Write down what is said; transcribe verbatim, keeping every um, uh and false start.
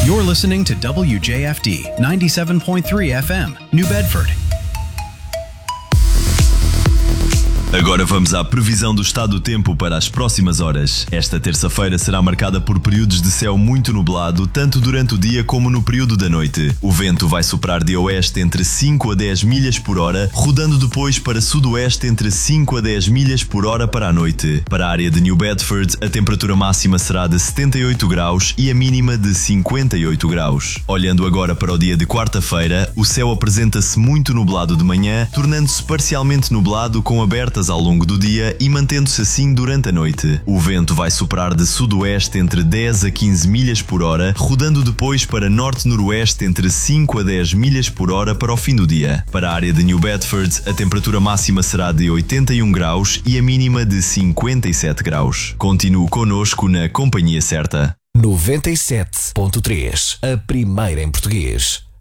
You're listening to W J F D ninety-seven point three F M, New Bedford. Agora vamos à previsão do estado do tempo para as próximas horas. Esta terça-feira será marcada por períodos de céu muito nublado, tanto durante o dia como no período da noite. O vento vai soprar de oeste entre cinco a dez milhas por hora, rodando depois para sudoeste entre cinco a dez milhas por hora para a noite. Para a área de New Bedford, a temperatura máxima será de setenta e oito graus e a mínima de cinquenta e oito graus. Olhando agora para o dia de quarta-feira, o céu apresenta-se muito nublado de manhã, tornando-se parcialmente nublado com abertas ao longo do dia e mantendo-se assim durante a noite. O vento vai soprar de sudoeste entre dez a quinze milhas por hora, rodando depois para norte-noroeste entre cinco a dez milhas por hora para o fim do dia. Para a área de New Bedford, a temperatura máxima será de oitenta e um graus e a mínima de cinquenta e sete graus. Continue connosco na companhia certa. noventa e sete ponto três, a primeira em português.